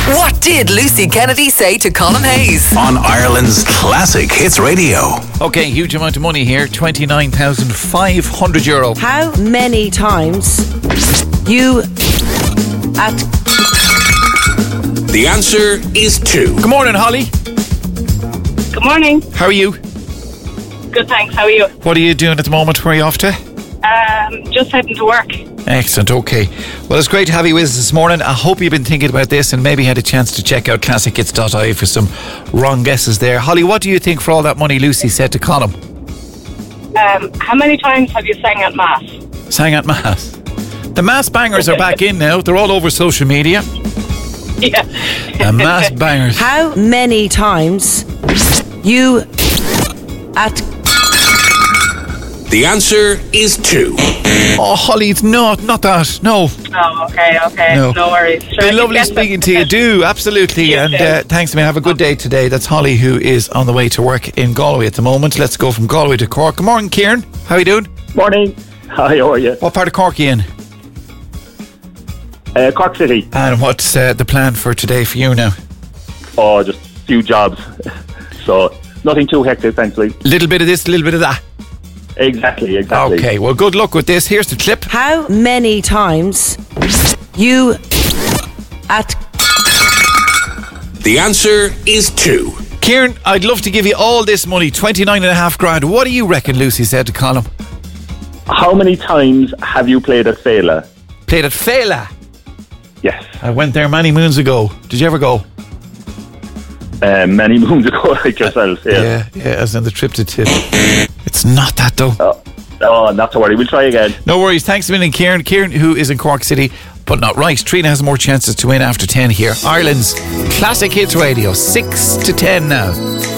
What did Lucy Kennedy say to Colin Hayes? On Ireland's Classic Hits Radio. Okay, huge amount of money here, €29,500. How many times you at... The answer is 2. Good morning, Holly. Good morning. How are you? Good, thanks. How are you? What are you doing at the moment? Where are you off to? Just heading to work. Excellent, okay. Well, it's great to have you with us this morning. I hope you've been thinking about this and maybe had a chance to check out classichits.ie for some wrong guesses there. Holly, what do you think for all that money Lucy said to Colin? How many times have you sang at Mass? Sang at Mass. The Mass bangers are back in now. They're all over social media. Yeah. The Mass bangers. How many times you at... The answer is 2. Oh, Holly, it's not that. No. Oh, okay. No. No worries. Sure, Been lovely speaking to you. Do, absolutely. You And too. thanks, man. Have a good day today. That's Holly, who is on the way to work in Galway at the moment. Let's go from Galway to Cork. Good morning, Kieran. How are you doing? Morning. Hi, how are you? What part of Cork are you in? Cork City. And what's the plan for today for you now? Oh, just a few jobs. So, nothing too hectic, thankfully. Little bit of this, little bit of that. Exactly. Okay, well, good luck with this. Here's the clip. How many times you at... The answer is 2. Kieran, I'd love to give you all this money, 29.5 grand. What do you reckon Lucy said to Colin? How many times have you played at Fela? Played at Fela. Yes. I went there many moons ago. Did you ever go? Many moons ago, like yourself. Yeah, as in the trip to Tip. It's not that though. Oh, not to worry. We'll try again. No worries. Thanks a million, Kieran. Kieran, who is in Cork City, but not right. Trina has more chances to win after 10 here. Ireland's Classic Hits Radio, 6 to 10 now.